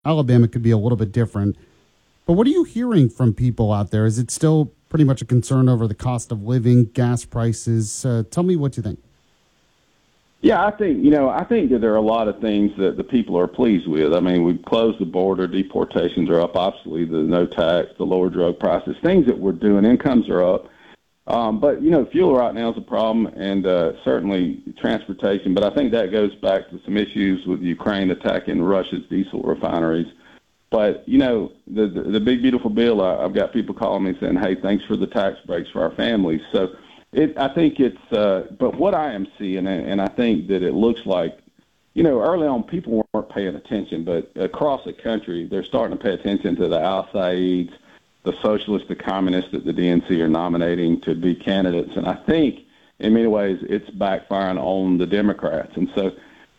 Alabama could be a little bit different. But what are you hearing from people out there? Is it still pretty much a concern over the cost of living, gas prices? Tell me what you think. Yeah, I think that there are a lot of things that the people are pleased with. I mean, we've closed the border, deportations are up, obviously the no tax, the lower drug prices, things that we're doing, incomes are up. But fuel right now is a problem, and certainly transportation. But I think that goes back to some issues with Ukraine attacking Russia's diesel refineries. But the big beautiful bill. I've got people calling me saying, "Hey, thanks for the tax breaks for our families." So I think it's. But what I am seeing, and I think that it looks like, early on people weren't paying attention, but across the country they're starting to pay attention to the Al-Saids, the socialists, the communists that the DNC are nominating to be candidates, and I think in many ways it's backfiring on the Democrats, and so.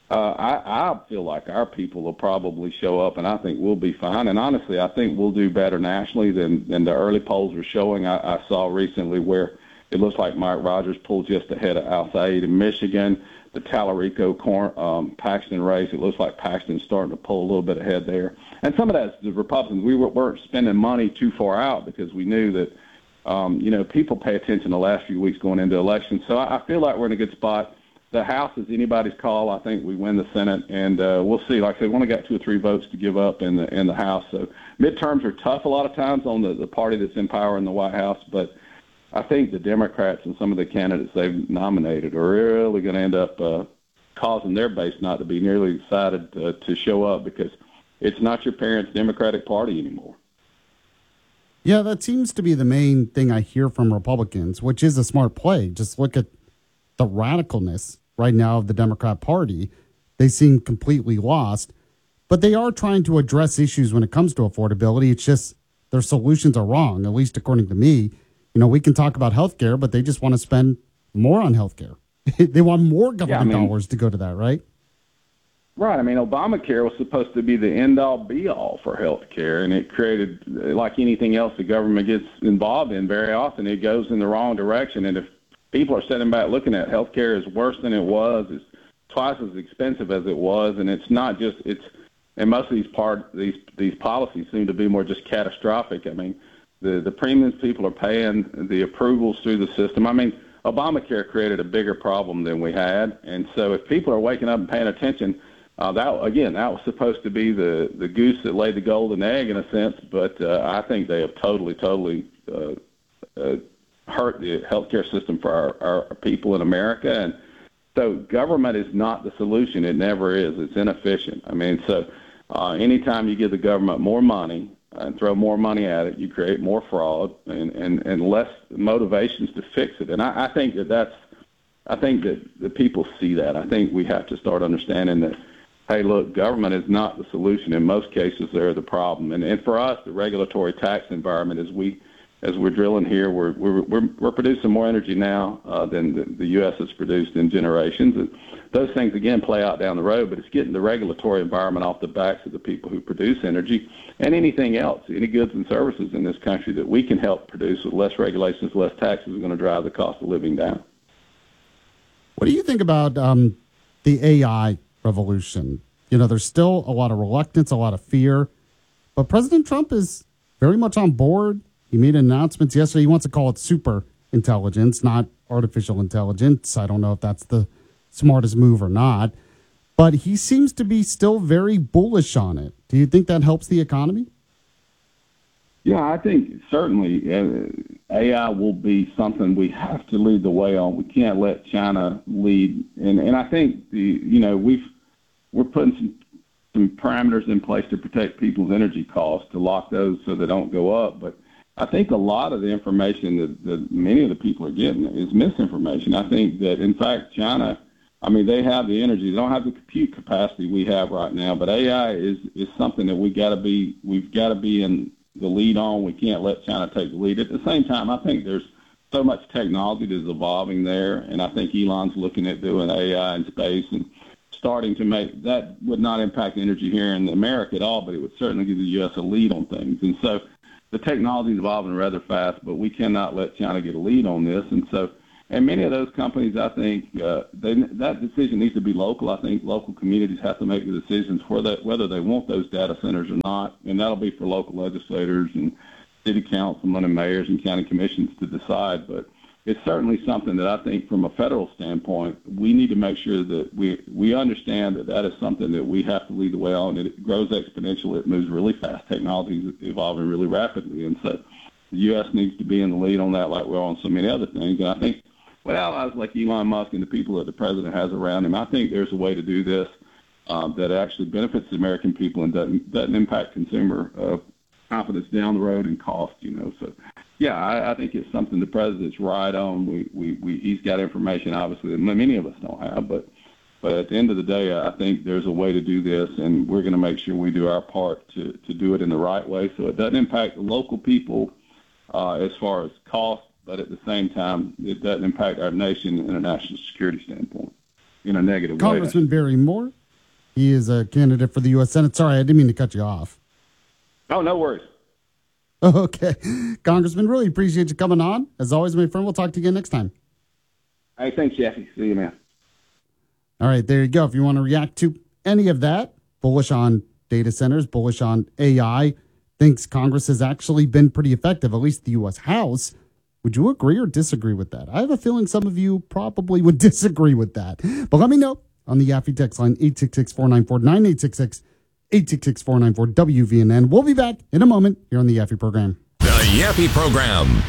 I feel like our people will probably show up, and I think we'll be fine. And honestly, I think we'll do better nationally than the early polls are showing. I saw recently where it looks like Mike Rogers pulled just ahead of Al-Said in Michigan. The Tallarico Paxton race, it looks like Paxton's starting to pull a little bit ahead there. And some of that's the Republicans. We weren't spending money too far out because we knew that, people pay attention the last few weeks going into elections. So I feel like we're in a good spot. The House is anybody's call. I think we win the Senate, and we'll see. Like I said, we only got 2 or 3 votes to give up in the House. So midterms are tough a lot of times on the party that's in power in the White House, but I think the Democrats and some of the candidates they've nominated are really going to end up causing their base not to be nearly excited to show up because it's not your parents' Democratic Party anymore. Yeah, that seems to be the main thing I hear from Republicans, which is a smart play. Just look at the radicalness right now of the Democrat Party. They seem completely lost, but they are trying to address issues when it comes to affordability. It's just their solutions are wrong, at least according to me. We can talk about healthcare, but they just want to spend more on healthcare. They want more government dollars to go to that, right? Right. I mean, Obamacare was supposed to be the end-all, be-all for health care, and it created, like anything else the government gets involved in, very often it goes in the wrong direction. And if people are sitting back looking at health care is worse than it was, it's twice as expensive as it was, and it's not just, and most of these policies seem to be more just catastrophic. I mean, the premiums people are paying, the approvals through the system. I mean, Obamacare created a bigger problem than we had, and so if people are waking up and paying attention, that was supposed to be the goose that laid the golden egg in a sense, but I think they have totally hurt the healthcare system for our people in America. And so government is not the solution. It never is. It's inefficient. I mean, so anytime you give the government more money and throw more money at it, you create more fraud and less motivations to fix it. And I think that the people see that. I think we have to start understanding that, hey, look, government is not the solution. In most cases, they're the problem. And for us, the regulatory tax environment as we're drilling here, we're producing more energy now than the U.S. has produced in generations. And those things, again, play out down the road, but it's getting the regulatory environment off the backs of the people who produce energy and anything else, any goods and services in this country that we can help produce with less regulations, less taxes, are going to drive the cost of living down. What do you think about the AI revolution? There's still a lot of reluctance, a lot of fear, but President Trump is very much on board. He made announcements yesterday. He wants to call it super intelligence, not artificial intelligence. I don't know if that's the smartest move or not, but he seems to be still very bullish on it. Do you think that helps the economy? Yeah, I think certainly AI will be something we have to lead the way on. We can't let China lead, and I think we're putting some parameters in place to protect people's energy costs, to lock those so they don't go up, but I think a lot of the information that many of the people are getting is misinformation. I think that, in fact, China, I mean, they have the energy. They don't have the compute capacity we have right now, but AI is something that we've got to be in the lead on. We can't let China take the lead. At the same time, I think there's so much technology that's evolving there, and I think Elon's looking at doing AI in space and starting to make that would not impact energy here in America at all, but it would certainly give the U.S. a lead on things. And so the technology is evolving rather fast, but we cannot let China get a lead on this. And And many of those companies, I think, that decision needs to be local. I think local communities have to make the decisions for that, whether they want those data centers or not, and that'll be for local legislators and city councilmen and mayors and county commissions to decide. But it's certainly something that I think from a federal standpoint, we need to make sure that we understand that is something that we have to lead the way on. It grows exponentially. It moves really fast. Technology is evolving really rapidly. And so the U.S. needs to be in the lead on that like we're on so many other things. And I think, well, I was like Elon Musk and the people that the president has around him, I think there's a way to do this that actually benefits the American people and doesn't impact consumer confidence down the road and cost, So, yeah, I think it's something the president's right on. He's got information, obviously, that many of us don't have. But at the end of the day, I think there's a way to do this, and we're going to make sure we do our part to do it in the right way so it doesn't impact the local people as far as cost, but at the same time, it doesn't impact our nation in a national security standpoint in a negative way. Congressman Barry Moore, he is a candidate for the U.S. Senate. Sorry, I didn't mean to cut you off. Oh, no worries. Okay. Congressman, really appreciate you coming on. As always, my friend, we'll talk to you again next time. Hey, thanks, Jeffy. See you, man. All right, there you go. If you want to react to any of that, bullish on data centers, bullish on AI, thinks Congress has actually been pretty effective, at least the U.S. House. Would you agree or disagree with that? I have a feeling some of you probably would disagree with that. But let me know on the Yaffe text line, 866-494-9866. 866-494-WVNN. We'll be back in a moment here on the Yaffe program. The Yaffe program.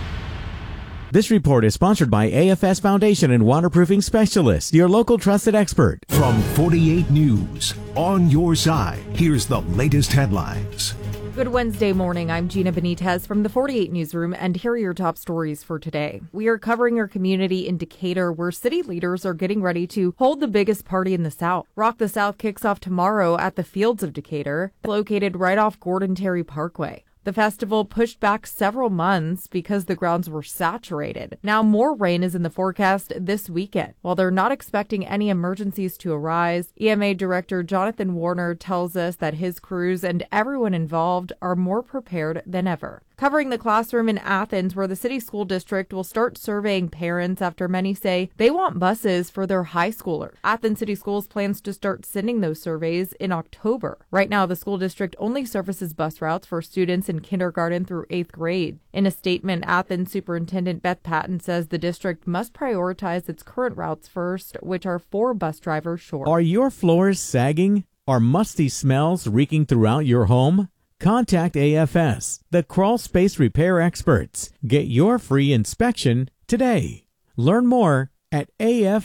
This report is sponsored by AFS Foundation and Waterproofing Specialists, your local trusted expert. From 48 News, on your side, here's the latest headlines. Good Wednesday morning. I'm Gina Benitez from the 48 Newsroom, and here are your top stories for today. We are covering your community in Decatur, where city leaders are getting ready to hold the biggest party in the South. Rock the South kicks off tomorrow at the Fields of Decatur, located right off Gordon Terry Parkway. The festival pushed back several months because the grounds were saturated. Now more rain is in the forecast this weekend. While they're not expecting any emergencies to arise, EMA Director Jonathan Warner tells us that his crews and everyone involved are more prepared than ever. Covering the classroom in Athens, where the city school district will start surveying parents after many say they want buses for their high schoolers. Athens City Schools plans to start sending those surveys in October. Right now, the school district only services bus routes for students in kindergarten through 8th grade. In a statement, Athens Superintendent Beth Patton says the district must prioritize its current routes first, which are 4 bus drivers short. Are your floors sagging? Are musty smells reeking throughout your home? Contact AFS, the crawl space repair experts. Get your free inspection today. Learn more at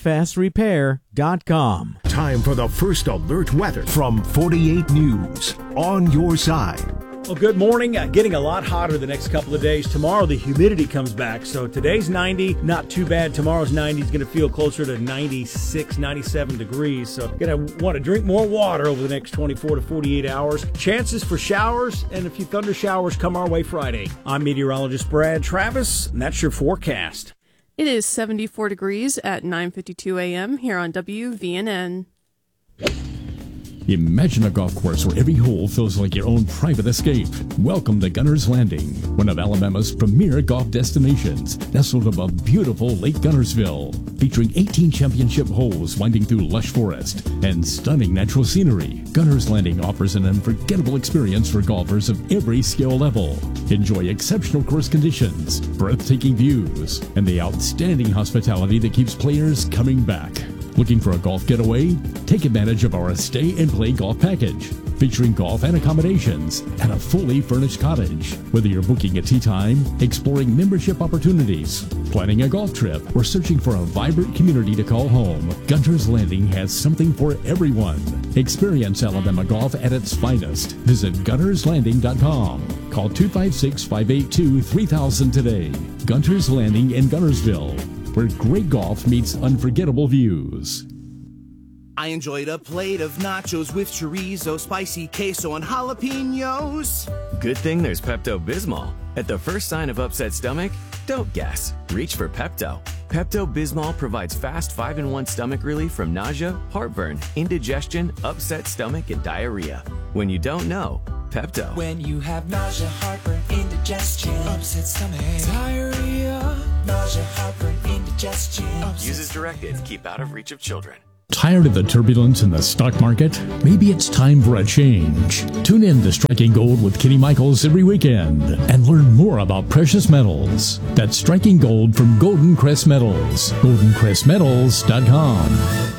afsrepair.com. Time for the first alert weather from 48 News, on your side. Well, good morning. Getting a lot hotter the next couple of days. Tomorrow, the humidity comes back. So today's 90, not too bad. Tomorrow's 90 is going to feel closer to 96, 97 degrees. So going to want to drink more water over the next 24 to 48 hours. Chances for showers and a few thunder showers come our way Friday. I'm meteorologist Brad Travis, and that's your forecast. It is 74 degrees at 9:52 a.m. here on WVNN. Imagine a golf course where every hole feels like your own private escape. Welcome to Gunner's Landing, one of Alabama's premier golf destinations, nestled above beautiful Lake Gunnersville, featuring 18 championship holes winding through lush forest and stunning natural scenery. Gunner's Landing offers an unforgettable experience for golfers of every skill level. Enjoy exceptional course conditions, breathtaking views, and the outstanding hospitality that keeps players coming back. Looking for a golf getaway? Take advantage of our Stay and Play Golf Package, featuring golf and accommodations and a fully furnished cottage. Whether you're booking a tee time, exploring membership opportunities, planning a golf trip, or searching for a vibrant community to call home, Gunner's Landing has something for everyone. Experience Alabama golf at its finest. Visit gunnerslanding.com. Call 256-582-3000 today. Gunner's Landing in Gunnersville, where great golf meets unforgettable views. I enjoyed a plate of nachos with chorizo, spicy queso, and jalapenos. Good thing there's Pepto-Bismol. At the first sign of upset stomach, don't guess. Reach for Pepto. Pepto-Bismol provides fast 5-in-1 stomach relief from nausea, heartburn, indigestion, upset stomach, and diarrhea. When you don't know, Pepto. When you have nausea, heartburn, indigestion, upset stomach, diarrhea, nausea, heartburn, indigestion. Use as directed. Keep out of reach of children. Tired of the turbulence in the stock market? Maybe it's time for a change. Tune in to Striking Gold with Kenny Michaels every weekend and learn more about precious metals. That's Striking Gold from Golden Crest Metals. GoldenCrestMetals.com.